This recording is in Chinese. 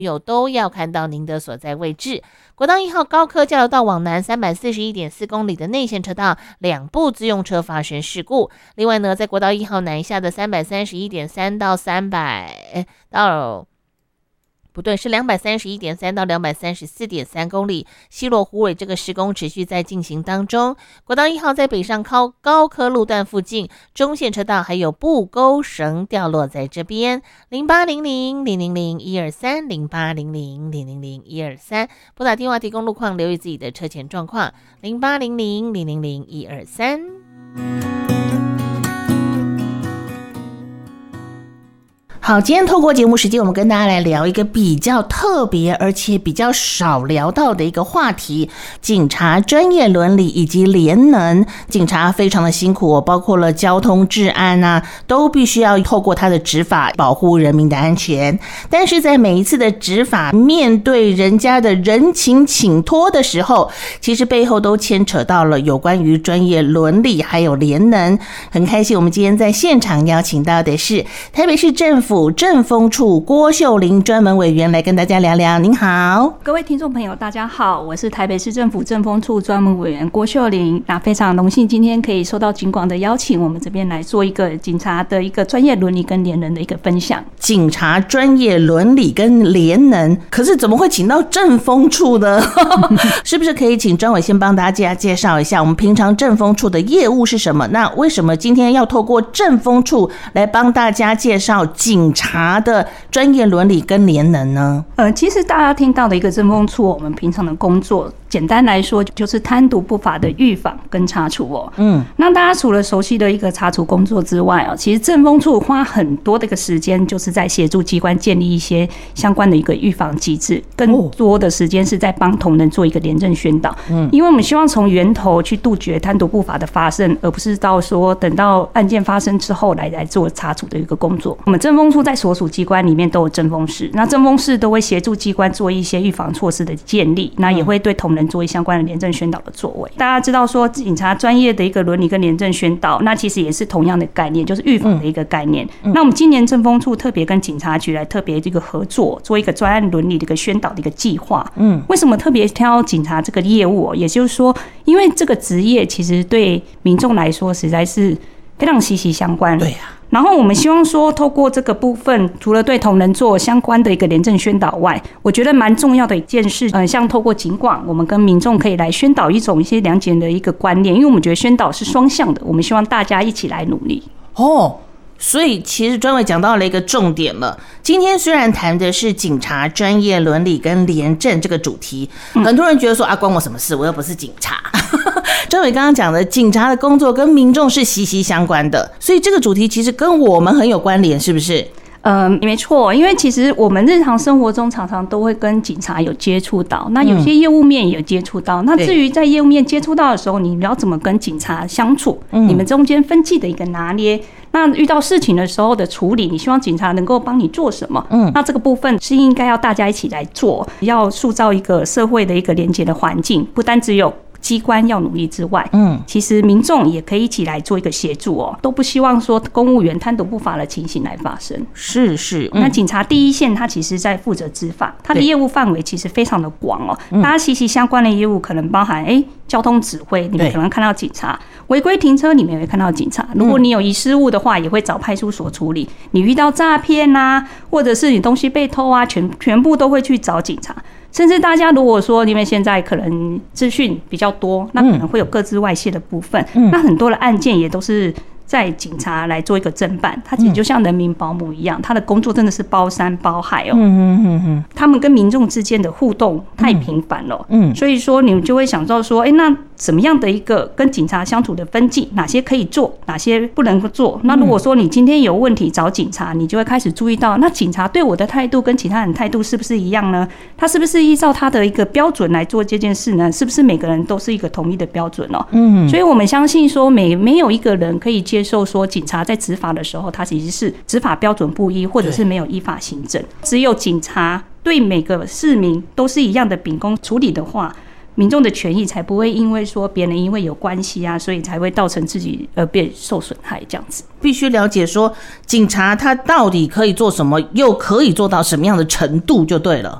友都要看到您的所在位置。国道1号高科交流道往南 341.4 公里的内线车道2部自用车发生事故。另外呢，在国道1号南下的 331.3 到300到不对，是 231.3 到 234.3 公里，西螺虎尾这个施工持续在进行当中。国道1号在北上高科路段附近，中线车道还有布钩绳掉落在这边。0800-000-123 0800-000-123，拨打电话提供路况，留意自己的车前状况。0800-000-123。好，今天透过节目时间，我们跟大家来聊一个比较特别而且比较少聊到的一个话题，警察专业伦理以及廉能。警察非常的辛苦包括了交通治安啊，都必须要透过他的执法保护人民的安全。但是在每一次的执法面对人家的人情请托的时候，其实背后都牵扯到了有关于专业伦理还有廉能。很开心我们今天在现场邀请到的是台北市政府政风处郭秀玲专门委员来跟大家聊聊。您好。 各位听众朋友大家好，我是台北市政府政风处专门委员郭秀玲。那非常荣幸今天可以受到警广的邀请，我们这边来做一个警察的一个专业伦理跟廉能的一个分享。 警察专业伦理跟廉能，可是怎么会请到政风处呢？是不是可以请专委先帮大家介绍一下我们平常政风处的业务是什么？那为什么今天要透过政风处来帮大家介绍警察的专业伦理跟廉能呢？ 其实大家听到的一个政风处，我们平常的工作简单来说就是贪渎不法的预防跟查处哦。那大家除了熟悉的一个查处工作之外其实政风处花很多的一个时间就是在协助机关建立一些相关的一个预防机制，更多的时间是在帮同仁做一个廉政宣导。因为我们希望从源头去杜绝贪渎不法的发生，而不是到说等到案件发生之后来做查处的一个工作。我们政风处在所属机关里面都有政风室，那政风室都会协助机关做一些预防措施的建立，那也会对同仁做相关的廉政宣导的作为。大家知道说警察专业的一个伦理跟廉政宣导，那其实也是同样的概念，就是预防的一个概念。那我们今年政风处特别跟警察局来特别这个合作，做一个专案伦理的一个宣导的一个计划。为什么特别挑警察这个业务也就是说，因为这个职业其实对民众来说实在是非常息息相关。 对呀。 然后我们希望说透过这个部分，除了对同仁做相关的一个廉政宣导外，我觉得蛮重要的一件事，像透过警广，我们跟民众可以来宣导一些良检的一个观念，因为我们觉得宣导是双向的，我们希望大家一起来努力。 所以其实专委讲到了一个重点了。今天虽然谈的是警察专业伦理跟廉政这个主题，很多人觉得说关我什么事，我又不是警察。专委刚刚讲的警察的工作跟民众是息息相关的，所以这个主题其实跟我们很有关联，是不是？ 没错，因为其实我们日常生活中常常都会跟警察有接触到，那有些业务面也有接触到。那至于在业务面接触到的时候，你要怎么跟警察相处？你们中间分际的一个拿捏，那遇到事情的时候的处理，你希望警察能够帮你做什么？那这个部分是应该要大家一起来做，要塑造一个社会的一个连结的环境，不单只有机关要努力之外，其实民众也可以一起来做一个协助都不希望说公务员贪渎不法的情形来发生。 是， 那警察第一线他其实在负责执法，他的业务范围其实非常的广大家息息相关的业务可能包含交通指挥，你们可能看到警察；违规停车，你们也会看到警察。如果你有遗失物的话，也会找派出所处理。你遇到诈骗或者是你东西被偷全部都会去找警察。甚至大家如果说因为现在可能资讯比较多，那可能会有各自外泄的部分，那很多的案件也都是在警察来做一个侦办，他其实就像人民保姆一样，他的工作真的是包山包海他们跟民众之间的互动太频繁了，所以说你们就会想到说，那怎么样的一个跟警察相处的分际，哪些可以做，哪些不能做。那如果说你今天有问题找警察，你就会开始注意到，那警察对我的态度跟其他人态度是不是一样呢？他是不是依照他的一个标准来做这件事呢？是不是每个人都是一个统一的标准所以我们相信说没有一个人可以接受说警察在执法的时候，他其实是执法标准不一，或者是没有依法行政。只有警察对每个市民都是一样的秉公处理的话， 民众的权益才不会因为说别人因为有关系啊，所以才会造成自己被受损害这样子。 必须了解说警察他到底可以做什么，又可以做到什么样的程度就对了。